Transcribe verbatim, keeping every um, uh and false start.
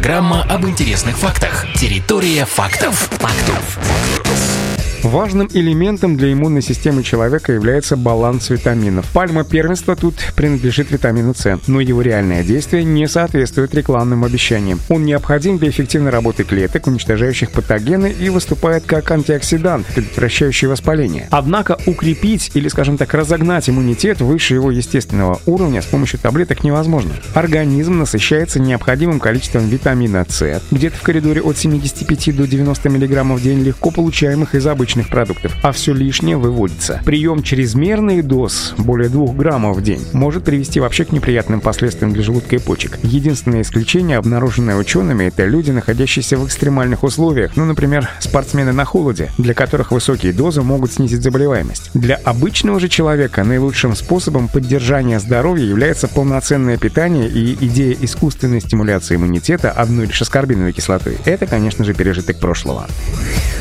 Программа об интересных фактах. Территория фактов. Фактов. Важным элементом для иммунной системы человека является баланс витаминов. Пальма первенства тут принадлежит витамину С, но его реальное действие не соответствует рекламным обещаниям. Он необходим для эффективной работы клеток, уничтожающих патогены, и выступает как антиоксидант, предотвращающий воспаление. Однако укрепить или, скажем так, разогнать иммунитет выше его естественного уровня с помощью таблеток невозможно. Организм насыщается необходимым количеством витамина С, где-то в коридоре от семидесяти пяти до девяноста миллиграммов в день, легко получаемых из обычных продуктов, а все лишнее выводится. Прием чрезмерных доз, более двух граммов в день, может привести вообще к неприятным последствиям для желудка и почек. Единственное исключение, обнаруженное учеными, это люди, находящиеся в экстремальных условиях, ну, например, спортсмены на холоде, для которых высокие дозы могут снизить заболеваемость. Для обычного же человека наилучшим способом поддержания здоровья является полноценное питание, и идея искусственной стимуляции иммунитета одной лишь аскорбиновой кислотой — это, конечно же, пережиток прошлого.